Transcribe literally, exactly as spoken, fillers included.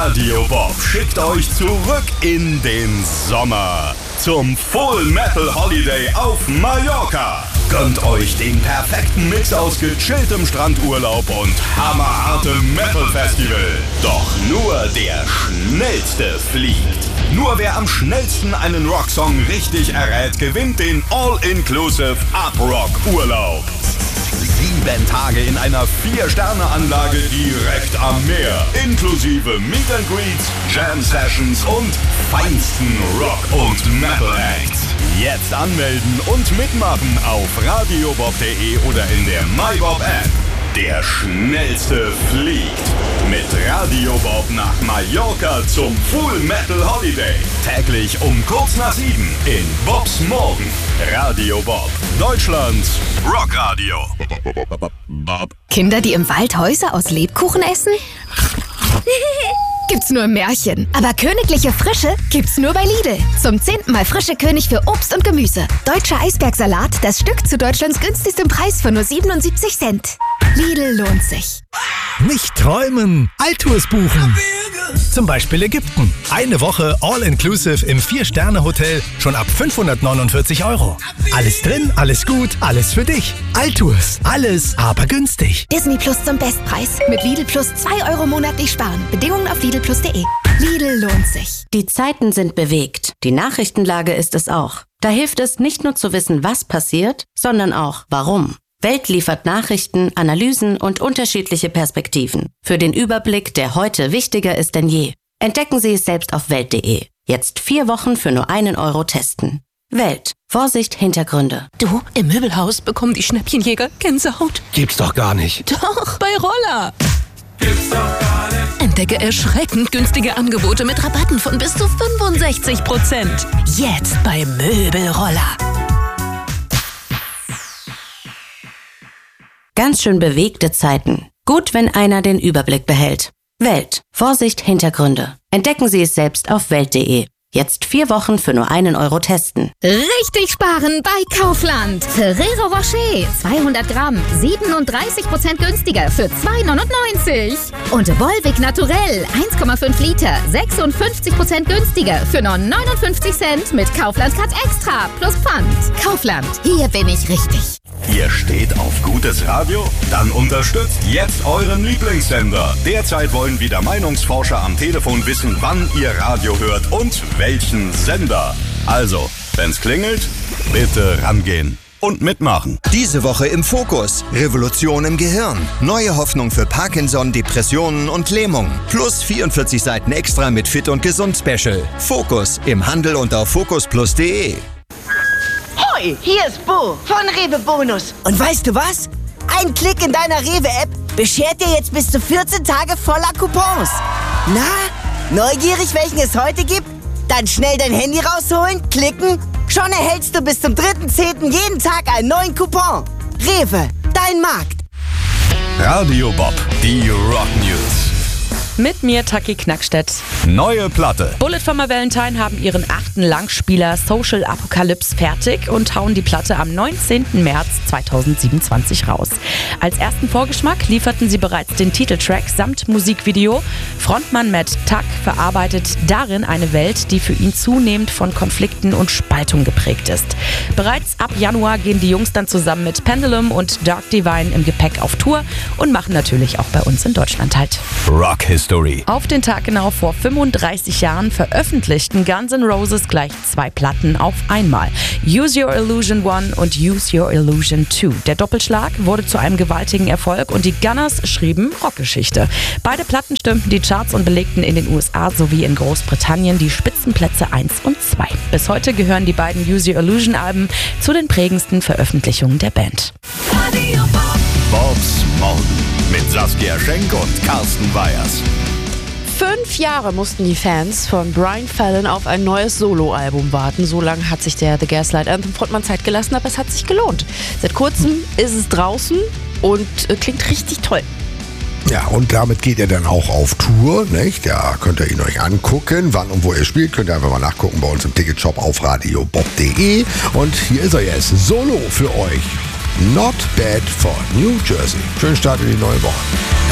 Radio Bob schickt euch zurück in den Sommer zum Full Metal Holiday auf Mallorca. Gönnt euch den perfekten Mix aus gechilltem Strandurlaub und hammerhartem Metal Festival. Doch nur der Schnellste fliegt. Nur wer am schnellsten einen Rocksong richtig errät, gewinnt den All-Inclusive Up-Rock-Urlaub. Sieben Tage in einer Vier-Sterne-Anlage direkt am Meer. Inklusive Meet and Greets, Jam-Sessions und feinsten Rock- und Metal-Acts. Jetzt anmelden und mitmachen auf radiobob punkt de oder in der MyBob-App. Der Schnellste fliegt mit Radio Bob nach Mallorca zum Full Metal Holiday. Täglich um kurz nach sieben in Bobs Morgen. Radio Bob, Deutschlands Rockradio. Kinder, die im Wald Häuser aus Lebkuchen essen? Gibt's nur im Märchen. Aber königliche Frische gibt's nur bei Lidl. Zum zehnten Mal frische König für Obst und Gemüse. Deutscher Eisbergsalat, das Stück zu Deutschlands günstigstem Preis von nur siebenundsiebzig Cent. Lidl lohnt sich. Nicht träumen, Alltours buchen. Zum Beispiel Ägypten. Eine Woche All-Inclusive im Vier-Sterne-Hotel schon ab fünfhundertneunundvierzig Euro. Alles drin, alles gut, alles für dich. Alltours, alles, aber günstig. Disney Plus zum Bestpreis. Mit Lidl Plus zwei Euro monatlich sparen. Bedingungen auf lidl plus punkt de. Lidl lohnt sich. Die Zeiten sind bewegt. Die Nachrichtenlage ist es auch. Da hilft es nicht nur zu wissen, was passiert, sondern auch warum. Welt liefert Nachrichten, Analysen und unterschiedliche Perspektiven. Für den Überblick, der heute wichtiger ist denn je. Entdecken Sie es selbst auf welt punkt de. Jetzt vier Wochen für nur einen Euro testen. Welt. Vorsicht, Hintergründe. Du, im Möbelhaus bekommen die Schnäppchenjäger Gänsehaut. Gibt's doch gar nicht. Doch, bei Roller. Gibt's doch gar nicht. Entdecke erschreckend günstige Angebote mit Rabatten von bis zu fünfundsechzig Prozent. Jetzt bei Möbelroller. Ganz schön bewegte Zeiten. Gut, wenn einer den Überblick behält. Welt. Vorsicht, Hintergründe. Entdecken Sie es selbst auf welt punkt de. Jetzt vier Wochen für nur einen Euro testen. Richtig sparen bei Kaufland. Ferrero Rocher, zweihundert Gramm, siebenunddreißig Prozent günstiger für zwei neunundneunzig. Und Volvic Naturell, eins Komma fünf Liter, sechsundfünfzig Prozent günstiger für nur neunundfünfzig Cent mit Kaufland Cut Extra plus Pfand. Kaufland, hier bin ich richtig. Ihr steht auf gutes Radio? Dann unterstützt jetzt euren Lieblingssender. Derzeit wollen wieder Meinungsforscher am Telefon wissen, wann ihr Radio hört und welchen Sender. Also, wenn's klingelt, bitte rangehen und mitmachen. Diese Woche im Fokus. Revolution im Gehirn. Neue Hoffnung für Parkinson, Depressionen und Lähmung. Plus vierundvierzig Seiten extra mit Fit und Gesund Special. Fokus im Handel und auf fokus plus punkt de. Hoi, hier ist Bo von Rewe Bonus. Und weißt du was? Ein Klick in deiner Rewe-App beschert dir jetzt bis zu vierzehn Tage voller Coupons. Na, neugierig, welchen es heute gibt? Dann schnell dein Handy rausholen, klicken. Schon erhältst du bis zum dritten zehnten jeden Tag einen neuen Coupon. Rewe, dein Markt. Radio Bob, die Rock News. Mit mir, Taki Knackstedt. Neue Platte. Bullet for My Valentine haben ihren achten Langspieler Social Apocalypse fertig und hauen die Platte am neunzehnten März zweitausendsiebenundzwanzig raus. Als ersten Vorgeschmack lieferten sie bereits den Titeltrack samt Musikvideo. Frontmann Matt Tuck verarbeitet darin eine Welt, die für ihn zunehmend von Konflikten und Spaltung geprägt ist. Bereits ab Januar gehen die Jungs dann zusammen mit Pendulum und Dark Divine im Gepäck auf Tour und machen natürlich auch bei uns in Deutschland halt. Rock History. Auf den Tag genau vor fünfunddreißig Jahren veröffentlichten Guns N' Roses gleich zwei Platten auf einmal. Use Your Illusion eins und Use Your Illusion zwei. Der Doppelschlag wurde zu einem gewaltigen Erfolg und die Gunners schrieben Rockgeschichte. Beide Platten stürmten die Charts und belegten in den U S A sowie in Großbritannien die Spitzenplätze eins und zwei. Bis heute gehören die beiden Use Your Illusion Alben zu den prägendsten Veröffentlichungen der Band. Bobs Morgen mit Saskia Schenk und Carsten Weyers. Fünf Jahre mussten die Fans von Brian Fallon auf ein neues Soloalbum warten. So lange hat sich der The Gaslight Anthem Frontmann Zeit gelassen, aber es hat sich gelohnt. Seit kurzem ist es draußen und äh, klingt richtig toll. Ja, und damit geht er dann auch auf Tour, nicht? Ja, könnt ihr ihn euch angucken. Wann und wo er spielt, könnt ihr einfach mal nachgucken bei uns im Ticketshop auf radiobob punkt de. Und hier ist er jetzt, Solo für euch. Not Bad for New Jersey. Schönen Start in die neue Woche.